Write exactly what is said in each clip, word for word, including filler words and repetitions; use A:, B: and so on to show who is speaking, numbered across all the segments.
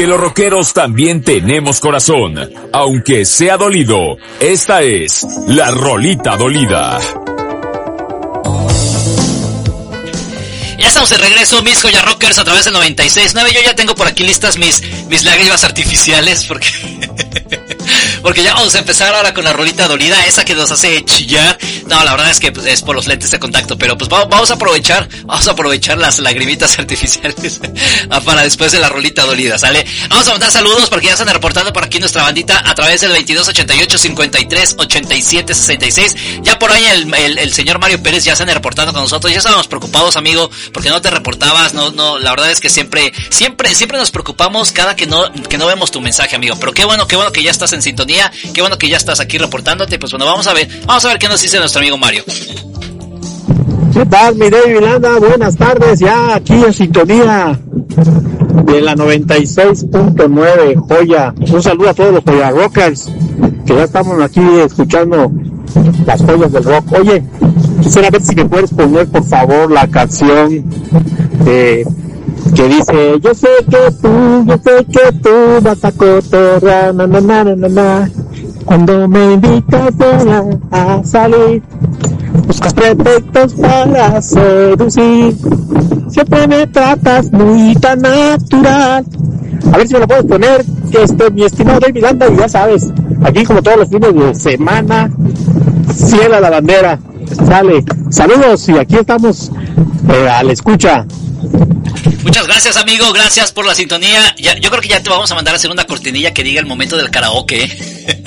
A: Que los rockeros también tenemos corazón, aunque sea dolido. Esta es la Rolita Dolida.
B: Ya estamos de regreso, mis Joya Rockers, a través del noventa y seis punto nueve. Yo ya tengo por aquí listas mis, mis lágrimas artificiales, porque... porque ya vamos a empezar ahora con la rolita dolida, esa que nos hace chillar. No, la verdad es que pues, es por los lentes de contacto, pero pues vamos, vamos a aprovechar, vamos a aprovechar las lagrimitas artificiales para después de la rolita dolida, ¿sale? Vamos a mandar saludos porque ya están reportando por aquí nuestra bandita a través del veintidós ochenta y ocho cincuenta y tres ochenta y siete sesenta y seis. Ya por ahí el, el, el señor Mario Pérez ya se han reportando con nosotros. Ya estábamos preocupados, amigo, porque no te reportabas. No, no, la verdad es que siempre, siempre, siempre nos preocupamos cada que no, que no vemos tu mensaje, amigo. Pero qué bueno, qué bueno que ya estás en sintonía, qué bueno que ya estás aquí reportándote. Pues bueno, vamos a ver, vamos a ver qué nos dice nuestro amigo Mario.
C: ¿Qué tal, mi David Milanda? Buenas tardes, ya aquí en sintonía de la noventa y seis punto nueve, Joya. Un saludo a todos los Joya Rockers, que ya estamos aquí escuchando las joyas del rock. Oye, quisiera ver si me puedes poner, por favor, la canción eh, que dice: yo sé que tú, yo sé que tú vas a cotorrear, na, na, na, na, na. Cuando me invitas a, a salir, buscas pretextos para seducir. Siempre me tratas muy tan natural. A ver si me lo puedes poner, que este, mi estimado David Miranda, y ya sabes, aquí como todos los fines de semana, fiel a la bandera. Sale, saludos, y aquí estamos eh, a la escucha.
B: Muchas gracias, amigo, gracias por la sintonía. Ya, yo creo que ya te vamos a mandar a hacer una cortinilla que diga el momento del karaoke.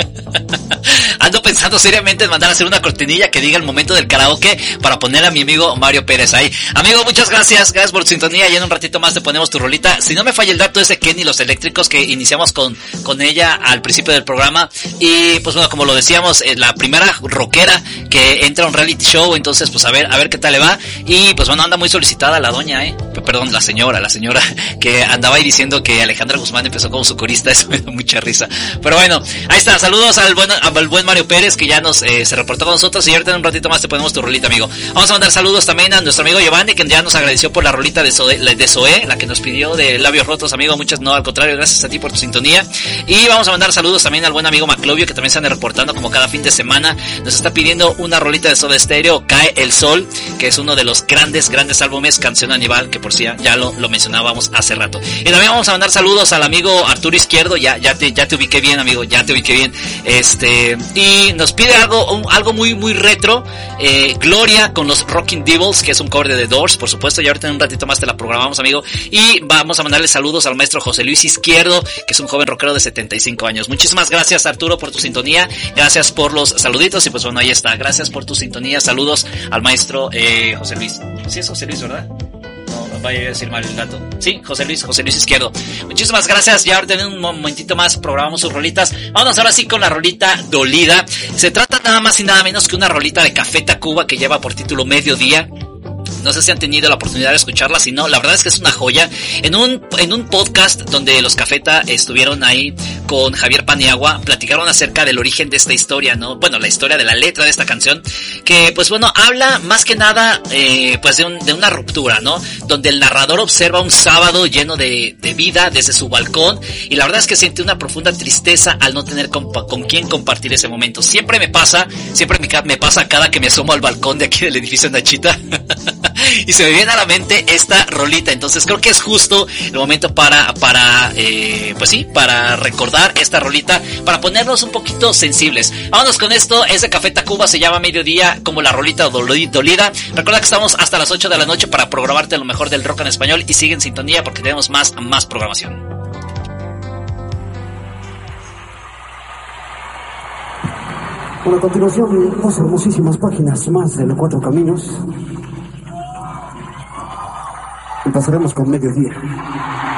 B: Ando pensando seriamente en mandar a hacer una cortinilla que diga el momento del karaoke para poner a mi amigo Mario Pérez ahí. Amigo, muchas gracias, gracias por tu sintonía. Y en un ratito más te ponemos tu rolita. Si no me falla el dato, es de Kenny Los Eléctricos, que iniciamos con, con ella al principio del programa. Y pues bueno, como lo decíamos, es la primera rockera que entra a un reality show. Entonces pues a ver, a ver qué tal le va. Y pues bueno, anda muy solicitada la doña, eh perdón, la señora, la señora que andaba ahí diciendo que Alejandra Guzmán empezó como su corista. Eso me da mucha risa. Pero bueno, ahí está, saludos al buen, al buen Mario Pérez, que ya nos eh, se reportó con nosotros. Y ahorita en un ratito más te ponemos tu rolita, amigo. Vamos a mandar saludos también a nuestro amigo Giovanni, que ya nos agradeció por la rolita de Zoe, de Zoe, la que nos pidió de Labios Rotos, amigo. Muchas, no, al contrario, gracias a ti por tu sintonía. Y vamos a mandar saludos también al buen amigo Maclovio, que también se anda reportando como cada fin de semana. Nos está pidiendo una rolita de Soda Stereo, Cae el Sol, que es uno de los grandes, grandes álbumes, Canción Aníbal, que por sí ya lo, lo mencionábamos hace rato. Y también vamos a mandar saludos al amigo Arturo Izquierdo. Ya, ya te, ya te ubiqué bien, amigo, ya te ubiqué bien. Este, y nos pide algo, un, algo muy, muy retro, eh, Gloria con los Rocking Devils, que es un cover de The Doors, por supuesto. Y ahorita en un ratito más te la programamos, amigo. Y vamos a mandarle saludos al maestro José Luis Izquierdo, que es un joven rockero de setenta y cinco años. Muchísimas gracias, Arturo, por tu sintonía. Gracias por los saluditos. Y pues bueno, ahí está. Gracias por tu sintonía. Saludos al maestro eh, José Luis. Sí es José Luis, ¿verdad? No, vaya a decir mal el dato. Sí, José Luis, José Luis Izquierdo. Muchísimas gracias. Ya ahorita en un momentito más programamos sus rolitas. Vámonos ahora sí con la rolita dolida. Se trata nada más y nada menos que una rolita de Café Tacuba que lleva por título Mediodía. No sé si han tenido la oportunidad de escucharla, si no, la verdad es que es una joya. En un, en un podcast donde los Cafeta estuvieron ahí con Javier Paniagua, platicaron acerca del origen de esta historia, ¿no? Bueno, la historia de la letra de esta canción, que pues bueno, habla más que nada, eh, pues de, un, de una ruptura, ¿no? Donde el narrador observa un sábado lleno de, de vida desde su balcón, y la verdad es que siente una profunda tristeza al no tener con, con quién compartir ese momento. Siempre me pasa, siempre me, me pasa cada que me asomo al balcón de aquí del edificio Nachita. Y se me viene a la mente esta rolita. Entonces creo que es justo el momento para, para eh, pues sí, para recordar esta rolita, para ponernos un poquito sensibles. Vámonos con esto, es de Café Tacuba, se llama Mediodía, como la rolita dolida. Recuerda que estamos hasta las ocho de la noche para programarte lo mejor del rock en español, y sigue en sintonía porque tenemos más, más programación.
D: Bueno, a continuación, dos hermosísimas páginas más de los Cuatro Caminos. Y pasaremos con Mediodía.